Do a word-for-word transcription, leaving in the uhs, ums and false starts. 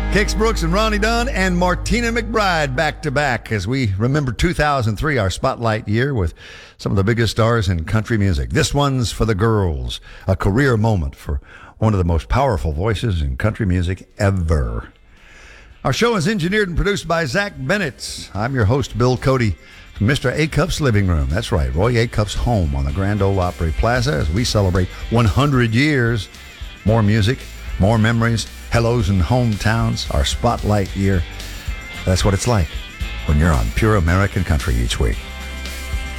Kix Brooks and Ronnie Dunn and Martina McBride back to back as we remember two thousand three, our spotlight year with some of the biggest stars in country music. This one's for the girls, a career moment for one of the most powerful voices in country music ever. Our show is engineered and produced by Zach Bennett. I'm your host, Bill Cody, from Mister Acuff's living room. That's right, Roy Acuff's home on the Grand Ole Opry Plaza as we celebrate one hundred years. More music, more memories, hellos and hometowns, our spotlight year. That's what it's like when you're on Pure American Country each week.